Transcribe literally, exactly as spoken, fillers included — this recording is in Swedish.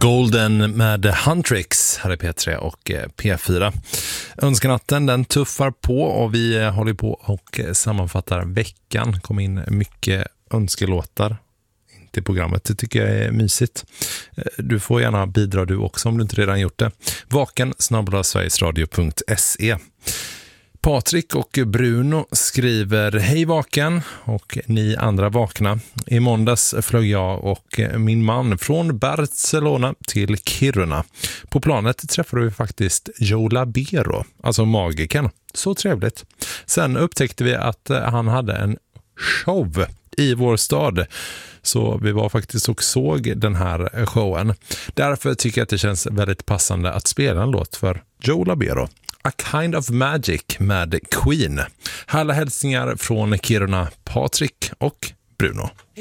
Golden med Huntrix här är P tre och P fyra. Önskanatten den tuffar på och vi håller på och sammanfattar veckan. Kom in mycket önskelåtar till programmet. Det tycker jag är mysigt. Du får gärna bidra du också om du inte redan gjort det. Vaken snabel-a sverigesradio punkt se. Patrik och Bruno skriver: Hej Vaken och ni andra vakna. I måndags flög jag och min man från Barcelona till Kiruna. På planet träffade vi faktiskt Joe Labero, alltså magiken. Så trevligt. Sen upptäckte vi att han hade en show i vår stad. Så vi var faktiskt och såg den här showen. Därför tycker jag att det känns väldigt passande att spela en låt för Joe Labero. A Kind of Magic med Queen. Alla hälsningar från Kiruna, Patrik och Bruno.